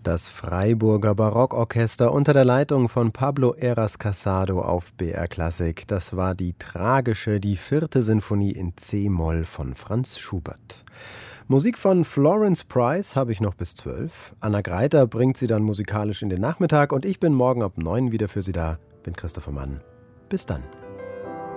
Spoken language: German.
Das Freiburger Barockorchester unter der Leitung von Pablo Heras Casado auf BR Klassik. Das war die 4. Sinfonie in C-Moll von Franz Schubert. Musik von Florence Price habe ich noch bis 12. Anna Greiter bringt sie dann musikalisch in den Nachmittag und ich bin morgen ab 9 wieder für Sie da. Bin Christopher Mann. Bis dann.